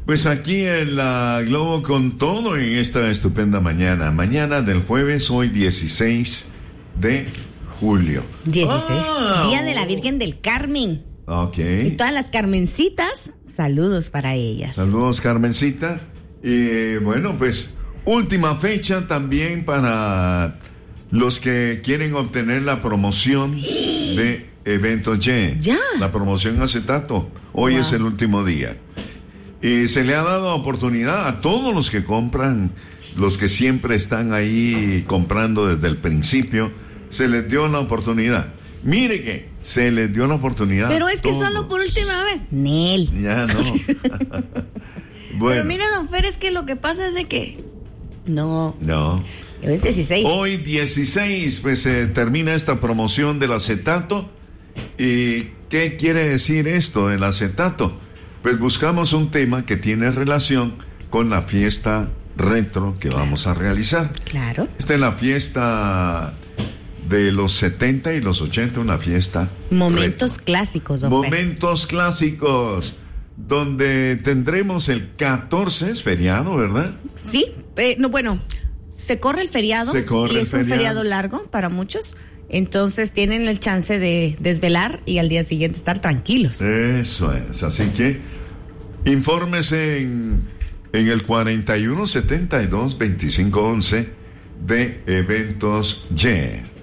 Pues aquí en la Globo con todo en esta estupenda mañana. Mañana del jueves, hoy 16 de julio. 16. Día de la Virgen del Carmen. Ok. Y todas las Carmencitas, saludos para ellas. Saludos, Carmencita. Y bueno, pues última fecha también para los que quieren obtener la promoción de Eventos Y. Ya. La promoción acetato. Hoy es el último día. Y se le ha dado oportunidad a todos los que compran, los que siempre están ahí comprando desde el principio, se les dio la oportunidad. Mire que se les dio la oportunidad. Pero es que todos. solo por última vez. Nel. Ya no. Bueno. Pero mira, don Fer, es que lo que pasa es de que... No. Es 16. Hoy 16, pues se termina esta promoción del acetato. ¿Y qué quiere decir esto del acetato? Pues buscamos un tema que tiene relación con la fiesta retro que vamos a realizar. Claro. Esta es la fiesta de los 70 y los 80, una fiesta Momentos retro. Clásicos, don Fer. Momentos clásicos, donde tendremos el 14, es feriado, ¿verdad? Sí, no, bueno, se corre el feriado. Se y es un feriado largo para muchos. Entonces tienen el chance de desvelar y al día siguiente estar tranquilos. Eso es, así que infórmese en el 4172-2511 de Eventos Y.